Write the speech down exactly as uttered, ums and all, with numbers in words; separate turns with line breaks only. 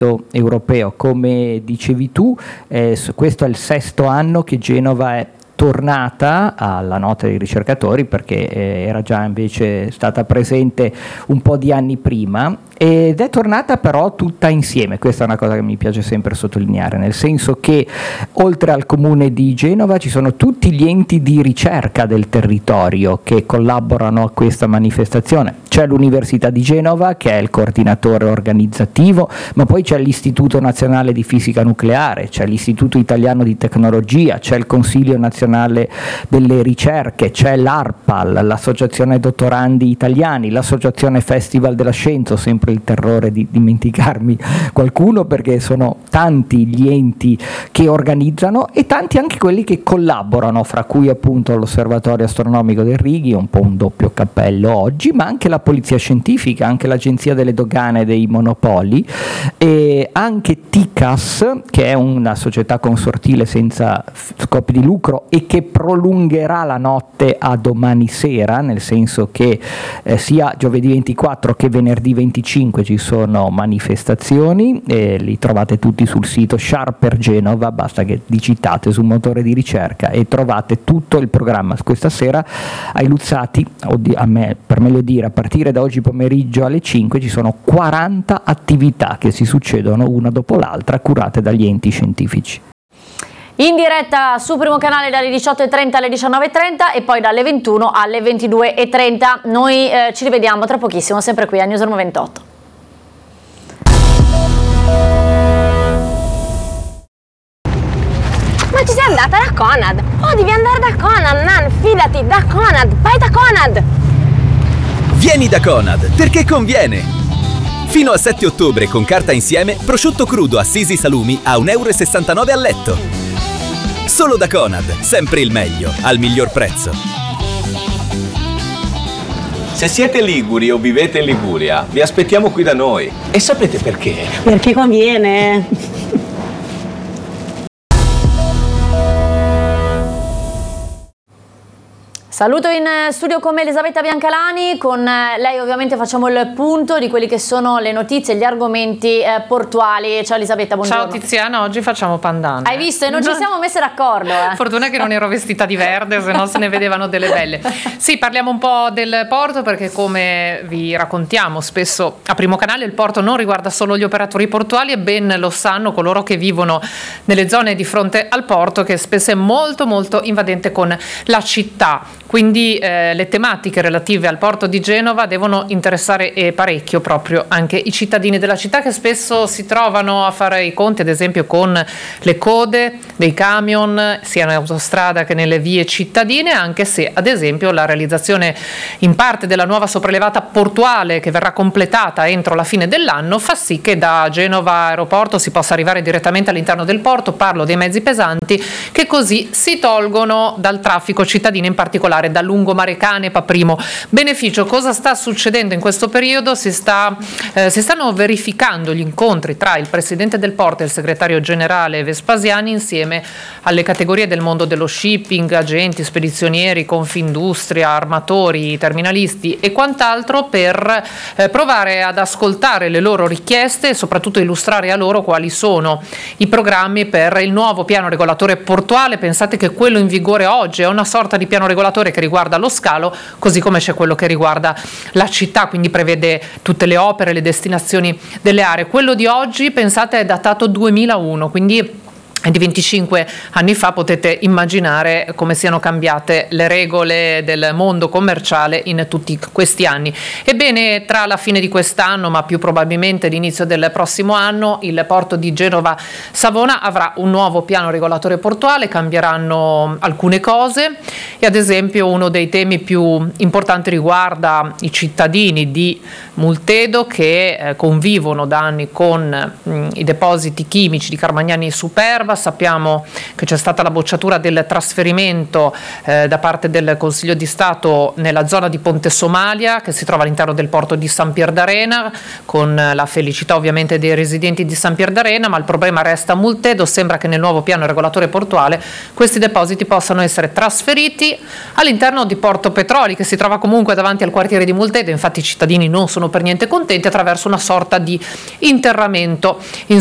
europeo. Come dicevi tu, eh, questo è il sesto anno che Genova è tornata alla nota dei ricercatori, perché eh, era già invece stata presente un po' di anni prima, ed è tornata però tutta insieme. Questa è una cosa che mi piace sempre sottolineare, nel senso che oltre al comune di Genova ci sono tutti gli enti di ricerca del territorio che collaborano a questa manifestazione. C'è l'Università di Genova che è il coordinatore organizzativo, ma poi c'è l'Istituto Nazionale di Fisica Nucleare, c'è l'Istituto Italiano di Tecnologia, c'è il Consiglio Nazionale delle Ricerche, c'è l'ARPAL, l'Associazione Dottorandi Italiani, l'Associazione Festival della Scienza, sempre il terrore di dimenticarmi qualcuno perché sono tanti gli enti che organizzano e tanti anche quelli che collaborano, fra cui appunto l'Osservatorio Astronomico del Righi, un po' un doppio cappello oggi, ma anche la Polizia Scientifica, anche l'Agenzia delle Dogane e dei Monopoli, e anche TICAS, che è una società consortile senza scopi di lucro e che prolungherà la notte a domani sera, nel senso che eh, sia giovedì ventiquattro che venerdì venticinque ci sono manifestazioni, e li trovate tutti sul sito Sharper Genova, basta che digitate su motore di ricerca e trovate tutto il programma. Questa sera ai Luzzati, a me, per meglio dire, a partire da oggi pomeriggio alle cinque ci sono quaranta attività che si succedono una dopo l'altra, curate dagli enti scientifici.
In diretta su Primo Canale dalle diciotto e trenta alle diciannove e trenta e poi dalle ventuno alle ventidue e trenta. Noi eh, ci rivediamo tra pochissimo, sempre qui a Newsroom ventotto.
Ma ci sei andata da Conad? Oh, devi andare da Conad, Nan, fidati, da Conad, vai da Conad!
Vieni da Conad, perché conviene! Fino al sette ottobre con carta insieme, prosciutto crudo Assisi Salumi a un euro e sessantanove al letto. Solo da Conad, sempre il meglio, al miglior prezzo.
Se siete liguri o vivete in Liguria, vi aspettiamo qui da noi. E sapete perché?
Perché conviene.
Saluto in studio con me Elisabetta Biancalani, con lei ovviamente facciamo il punto di quelli che sono le notizie e gli argomenti eh, portuali. Ciao Elisabetta, buongiorno.
Ciao Tiziana, oggi facciamo pandan.
Hai visto? E non ci siamo messe d'accordo. Eh.
Fortuna che non ero vestita di verde, se no se ne vedevano delle belle. Sì, parliamo un po' del porto perché, come vi raccontiamo spesso a Primo Canale, il porto non riguarda solo gli operatori portuali e ben lo sanno coloro che vivono nelle zone di fronte al porto, che spesso è molto molto invadente con la città. Quindi eh, le tematiche relative al porto di Genova devono interessare eh, parecchio proprio anche i cittadini della città, che spesso si trovano a fare i conti ad esempio con le code dei camion sia in autostrada che nelle vie cittadine, anche se ad esempio la realizzazione in parte della nuova sopraelevata portuale che verrà completata entro la fine dell'anno fa sì che da Genova Aeroporto si possa arrivare direttamente all'interno del porto. Parlo dei mezzi pesanti che così si tolgono dal traffico cittadino, in particolare da Lungomare Cane, Paprimo. Beneficio, cosa sta succedendo in questo periodo? Si, sta, eh, si stanno verificando gli incontri tra il presidente del porto e il segretario generale Vespasiani insieme alle categorie del mondo dello shipping, agenti, spedizionieri, Confindustria, armatori, terminalisti e quant'altro, per eh, provare ad ascoltare le loro richieste e soprattutto illustrare a loro quali sono i programmi per il nuovo piano regolatore portuale. Pensate che quello in vigore oggi è una sorta di piano regolatore che riguarda lo scalo, così come c'è quello che riguarda la città, quindi prevede tutte le opere, le destinazioni delle aree. Quello di oggi, pensate, è datato duemilauno, quindi di venticinque anni fa. Potete immaginare come siano cambiate le regole del mondo commerciale in tutti questi anni. Ebbene, tra la fine di quest'anno, ma più probabilmente l'inizio del prossimo anno, il porto di Genova Savona avrà un nuovo piano regolatore portuale, cambieranno alcune cose e ad esempio uno dei temi più importanti riguarda i cittadini di Multedo che eh, convivono da anni con mh, i depositi chimici di Carmagnani e Superba, Alba. Sappiamo che c'è stata la bocciatura del trasferimento eh, da parte del Consiglio di Stato nella zona di Ponte Somalia, che si trova all'interno del porto di Sampierdarena, con la felicità ovviamente dei residenti di Sampierdarena, ma il problema resta a Multedo. Sembra che nel nuovo piano regolatore portuale questi depositi possano essere trasferiti all'interno di Porto Petroli, che si trova comunque davanti al quartiere di Multedo. Infatti i cittadini non sono per niente contenti, attraverso una sorta di interramento.